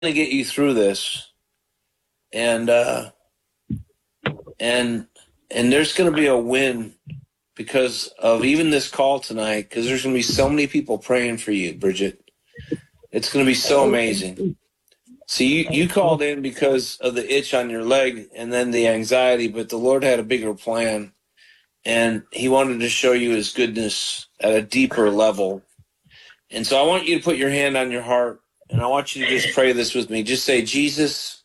to get you through this, and there's going to be a win because of even this call tonight, because there's going to be so many people praying for you, Bridget. It's going to be so amazing. See, you called in because of the itch on your leg and then the anxiety, but the Lord had a bigger plan, and he wanted to show you his goodness at a deeper level. And so I want you to put your hand on your heart, and I want you to just pray this with me. Just say, Jesus,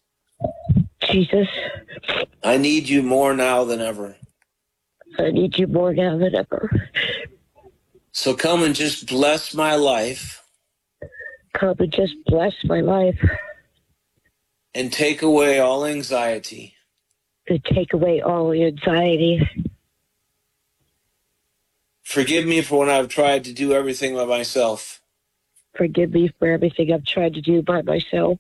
I need you more now than ever. I need you more now than ever. So come and just bless my life. Come and just bless my life. And take away all anxiety. And take away all anxiety. Forgive me for when I've tried to do everything by myself. Forgive me for everything I've tried to do by myself.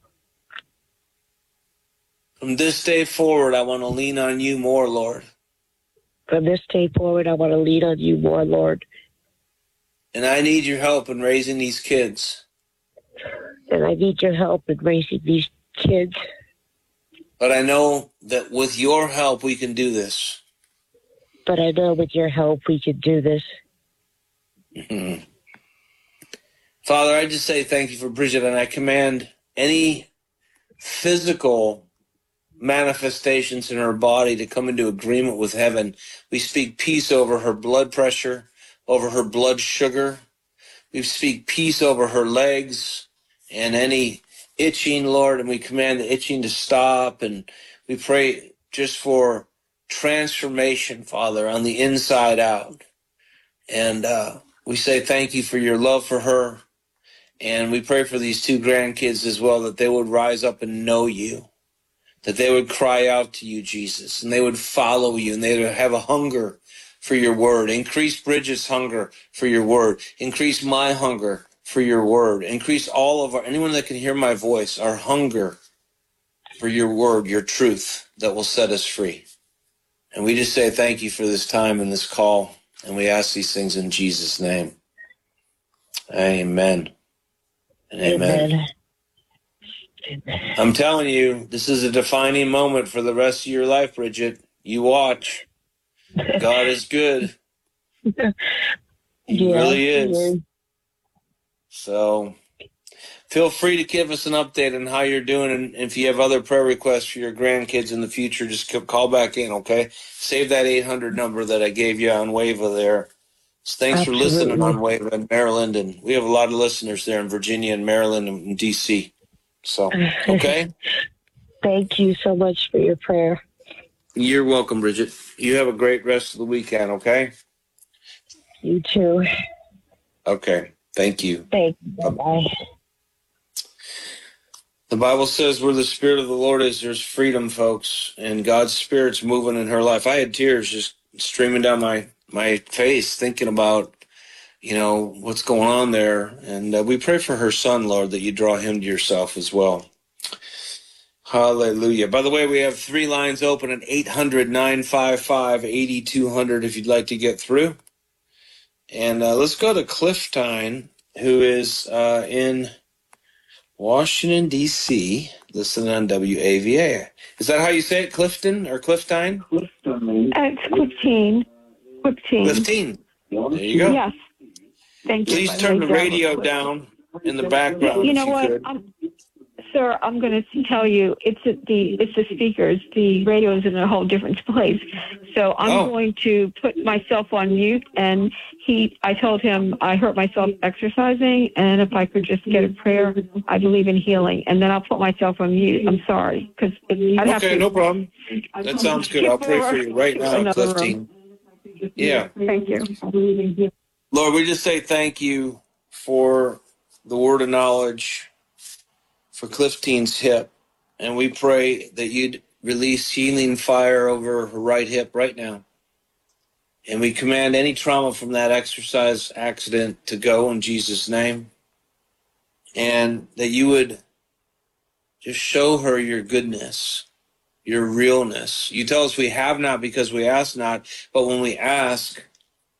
From this day forward, I want to lean on you more, Lord. From this day forward, I want to lean on you more, Lord. And I need your help in raising these kids. And I need your help in raising these kids. But I know that with your help, we can do this. But I know with your help, we can do this. Mm-hmm. Father, I just say thank you for Bridget, and I command any physical manifestations in her body to come into agreement with heaven. We speak peace over her blood pressure, over her blood sugar. We speak peace over her legs and any itching, Lord, and we command the itching to stop. And we pray just for transformation, Father, on the inside out. And we say thank you for your love for her. And we pray for these two grandkids as well, that they would rise up and know you, that they would cry out to you, Jesus, and they would follow you, and they would have a hunger for your word. Increase Bridget's hunger for your word. Increase my hunger for your word. Increase all of anyone that can hear my voice, our hunger for your word, your truth that will set us free. And we just say thank you for this time and this call, and we ask these things in Jesus' name. Amen. And amen. Amen. I'm telling you, this is a defining moment for the rest of your life, Bridget. You watch. God is good. He really is. So feel free to give us an update on how you're doing. And if you have other prayer requests for your grandkids in the future, just call back in, okay? Save that 800 number that I gave you on WAVA there. So thanks for listening on WAVA in Maryland. And we have a lot of listeners there in Virginia and Maryland and D.C. So, okay? Thank you so much for your prayer. You're welcome, Bridget. You have a great rest of the weekend, okay? You too. Okay. Thank you. Thank you. Bye. The Bible says where the Spirit of the Lord is, there's freedom, folks. And God's Spirit's moving in her life. I had tears just streaming down my face thinking about, what's going on there. And we pray for her son, Lord, that you draw him to yourself as well. Hallelujah. By the way, we have 3 lines open at 800-955-8200 if you'd like to get through. And let's go to Cliff Tyne, who is in Washington, D.C., listening on WAVA. Is that how you say it, Clifton or Cliff Tyne? It's Cliftine. Cliftine. There you go. Yes. Thank you. Please turn the radio down in the background. You know what? Sir, I'm going to tell you, it's the speakers. The radio is in a whole different place. So I'm going to put myself on mute. And I told him I hurt myself exercising, and if I could just get a prayer, I believe in healing. And then I'll put myself on mute. I'm sorry, because I'd have to. No problem. That sounds good. I'll pray for you right now, Cliftine. Yeah. Thank you. Lord, we just say thank you for the word of knowledge for Cliftine's hip, and we pray that you'd release healing fire over her right hip right now. And we command any trauma from that exercise accident to go in Jesus' name, and that you would just show her your goodness, your realness. You tell us we have not because we ask not, but when we ask,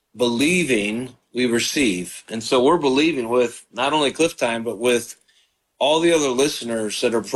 believing, we receive. And so we're believing with not only Cliff Tyne, but with all the other listeners that are